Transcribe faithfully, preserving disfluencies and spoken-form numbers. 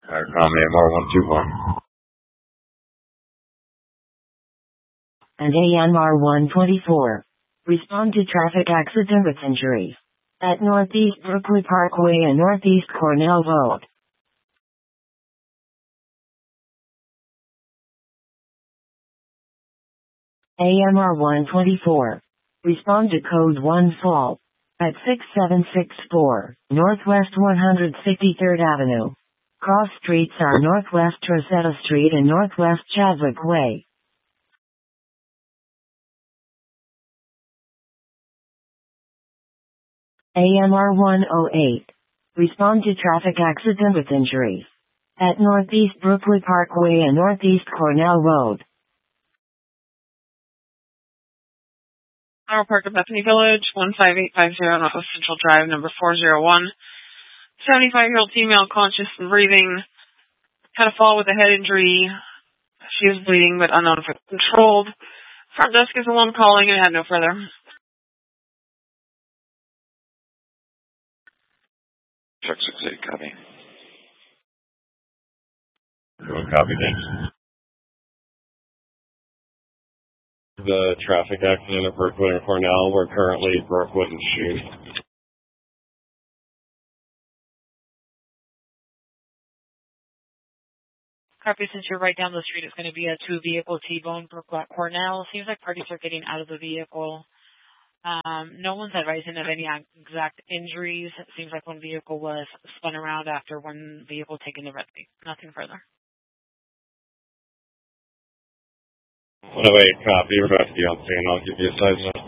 Aircom A M R one two one. And A M R one twenty-four. Respond to traffic accident with injuries at Northeast Brooklyn Parkway and Northeast Cornell Road. A M R one twenty-four. Respond to code one fault at six seven six four Northwest one hundred sixty-third Avenue. Cross streets are Northwest Rosetta Street and Northwest Chadwick Way. A M R one oh eight. Respond to traffic accident with injuries at Northeast Brooklyn Parkway and Northeast Cornell Road. Our Park of Bethany Village, one five eight five zero Northwest Central Drive, number four oh one. seventy-five-year-old female, conscious and breathing, had a fall with a head injury. She was bleeding but unknown for controlled. Front desk is alone calling and had no further. Truck six eight, copy. Copy, thanks. The traffic accident at Brookwood and Cornell. We're currently at Brookwood and Shute. Copy, since you're right down the street, it's going to be a two-vehicle T-bone Brookwood Cornell. Seems like parties are getting out of the vehicle. Um, no one's advising of any exact injuries. It seems like one vehicle was spun around after one vehicle taken the red light. Nothing further. one oh eight, copy. We're back to the on scene. I'll give you a size up.